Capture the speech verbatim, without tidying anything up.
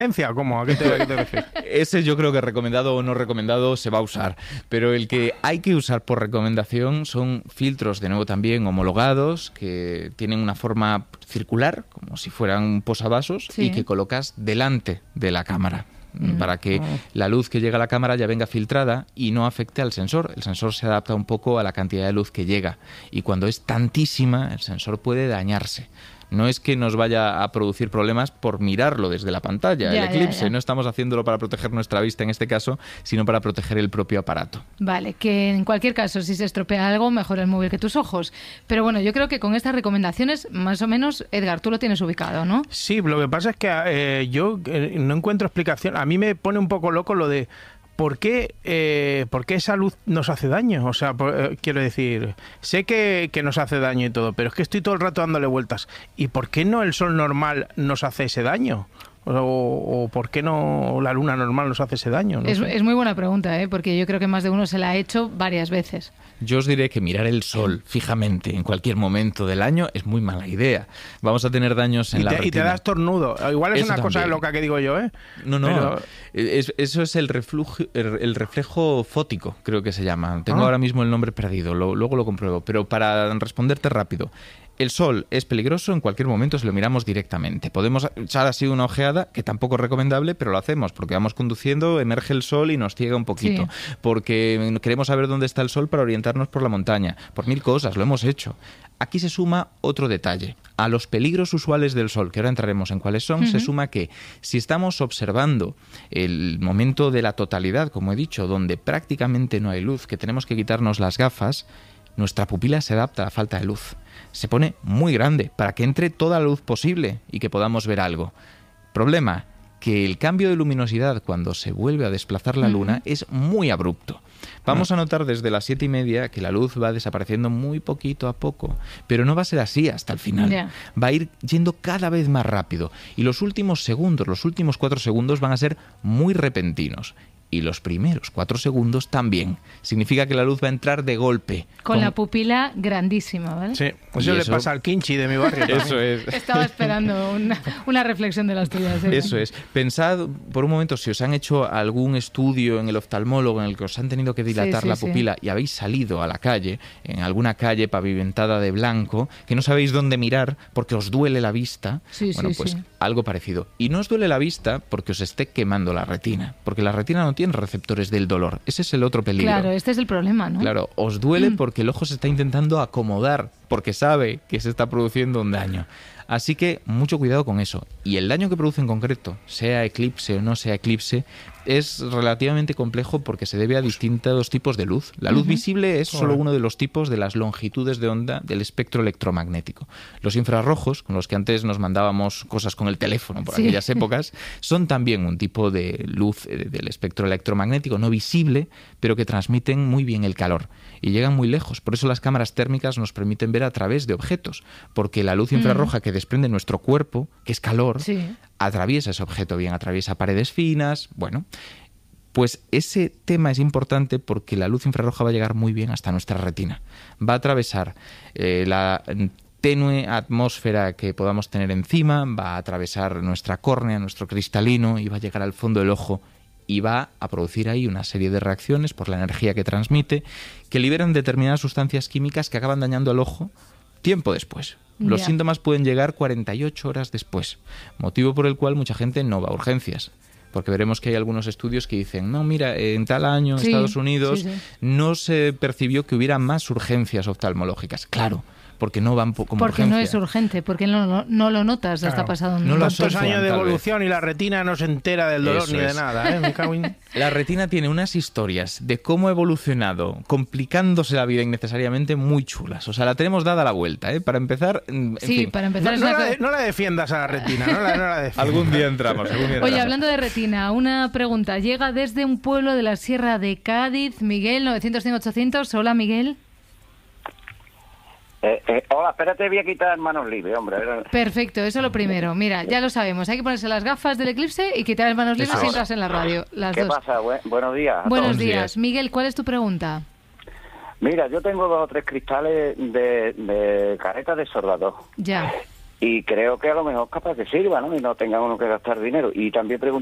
¿Cómo? ¿A qué te, a qué te refieres? Ese yo creo que recomendado o no recomendado se va a usar, pero el que hay que usar por recomendación son filtros, de nuevo también homologados, que tienen una forma circular, como si fueran posavasos, Sí. y que colocas delante de la cámara, mm. para que la luz que llega a la cámara ya venga filtrada y no afecte al sensor. El sensor se adapta un poco a la cantidad de luz que llega, y cuando es tantísima, el sensor puede dañarse. No es que nos vaya a producir problemas por mirarlo desde la pantalla, Ya, el eclipse. ya, ya. No estamos haciéndolo para proteger nuestra vista en este caso, sino para proteger el propio aparato. Vale, que en cualquier caso, si se estropea algo, mejor el móvil que tus ojos. Pero bueno, yo creo que con estas recomendaciones, más o menos, Edgar, tú lo tienes ubicado, ¿no? Sí, lo que pasa es que eh, yo eh, no encuentro explicación. A mí me pone un poco loco lo de ¿por qué, eh, ¿por qué esa luz nos hace daño? O sea, por, eh, quiero decir, sé que, que nos hace daño y todo, pero es que estoy todo el rato dándole vueltas. ¿Y por qué no el sol normal nos hace ese daño? O, o ¿por qué no la luna normal nos hace ese daño? No Es, sé. es muy buena pregunta, ¿eh? Porque yo creo que más de uno se la ha hecho varias veces. Yo os diré que mirar el sol fijamente en cualquier momento del año es muy mala idea. Vamos a tener daños en y, la te, retina. y te das tornudo. Igual es Eso una cosa también. loca que digo yo, ¿eh? No, no, Pero- es, eso es el, reflujo, el, el reflejo fótico, creo que se llama. Tengo Ah. ahora mismo el nombre perdido, lo, luego lo compruebo. Pero para responderte rápido, el sol es peligroso en cualquier momento si lo miramos directamente. Podemos echar así una ojeada, que tampoco es recomendable, pero lo hacemos porque vamos conduciendo, emerge el sol y nos ciega un poquito. Sí. Porque queremos saber dónde está el sol para orientarnos por la montaña. Por mil cosas, lo hemos hecho. Aquí se suma otro detalle. A los peligros usuales del sol, que ahora entraremos en cuáles son, Ujú. se suma que si estamos observando el momento de la totalidad, como he dicho, donde prácticamente no hay luz, que tenemos que quitarnos las gafas, nuestra pupila se adapta a la falta de luz. Se pone muy grande para que entre toda la luz posible y que podamos ver algo. Problema, que el cambio de luminosidad cuando se vuelve a desplazar la luna Ujú. es muy abrupto. Vamos a notar desde las siete y media que la luz va desapareciendo muy poquito a poco, pero no va a ser así hasta el final. Ya. Va a ir yendo cada vez más rápido y los últimos segundos, los últimos cuatro segundos van a ser muy repentinos. Y los primeros cuatro segundos también. Significa que la luz va a entrar de golpe. Con la pupila grandísima, ¿vale? Sí, Y eso le eso- pasa al Kinchi de mi barrio. Eso también. es. Estaba esperando una, una reflexión de las tuyas. ¿eh? Eso es. Pensad por un momento si os han hecho algún estudio en el oftalmólogo en el que os han tenido que dilatar sí, la sí. pupila y habéis salido a la calle, en alguna calle pavimentada de blanco, que no sabéis dónde mirar porque os duele la vista. Sí, bueno, sí, pues sí. algo parecido. Y no os duele la vista porque os esté quemando la retina, porque la retina no tiene receptores del dolor. Ese es el otro peligro. Claro, este es el problema, ¿no? Claro, os duele porque el ojo se está intentando acomodar, porque sabe que se está produciendo un daño. Así que mucho cuidado con eso. Y el daño que produce en concreto, sea eclipse o no sea eclipse, es relativamente complejo porque se debe a distintos tipos de luz. La luz Ujú. visible es solo Joder. uno de los tipos de las longitudes de onda del espectro electromagnético. Los infrarrojos, con los que antes nos mandábamos cosas con el teléfono por Sí. aquellas épocas, son también un tipo de luz eh, del espectro electromagnético no visible, pero que transmiten muy bien el calor y llegan muy lejos. Por eso las cámaras térmicas nos permiten ver a través de objetos, porque la luz infrarroja que desprende nuestro cuerpo, que es calor, Sí. atraviesa ese objeto, bien atraviesa paredes finas, bueno, pues ese tema es importante porque la luz infrarroja va a llegar muy bien hasta nuestra retina. Va a atravesar eh, la tenue atmósfera que podamos tener encima, va a atravesar nuestra córnea, nuestro cristalino y va a llegar al fondo del ojo y va a producir ahí una serie de reacciones por la energía que transmite que liberan determinadas sustancias químicas que acaban dañando al ojo tiempo después. Los Ya. síntomas pueden llegar cuarenta y ocho horas después, motivo por el cual mucha gente no va a urgencias. Porque veremos que hay algunos estudios que dicen, no, mira, en tal año en Sí, Estados Unidos sí, sí. no se percibió que hubiera más urgencias oftalmológicas. Claro, porque no van po- como Porque urgencia. no es urgente, porque no, no, no lo notas hasta Claro. pasado un No lo Tantos asocian, años de tal evolución y la retina no se entera del dolor Eso ni de es. nada, ¿eh? Me cago en- La retina tiene unas historias de cómo ha evolucionado, complicándose la vida innecesariamente, muy chulas. O sea, la tenemos dada la vuelta, ¿eh? Para empezar, en Sí, fin, para empezar No, es no una la, co- de- no la defiendas a la retina, no la, no la defiendas. algún día entramos. Algún día Oye, entramos. hablando de retina, una pregunta. Llega desde un pueblo de la Sierra de Cádiz, Miguel, novecientos cien ochocientos. Hola, Miguel. Eh, eh, hola, espérate, voy a quitar manos libres, hombre. Perfecto, eso lo primero. Mira, ya lo sabemos. Hay que ponerse las gafas del eclipse y quitar el manos libres Eso si es. entras en la radio. Las ¿Qué dos. pasa? Buen- buenos días. a Buenos todos. días. días. Miguel, ¿cuál es tu pregunta? Mira, yo tengo dos o tres cristales de, de careta de soldador. Ya. y creo que a lo mejor capaz que sirva, ¿no? Y no tenga uno que gastar dinero. Y también pregunto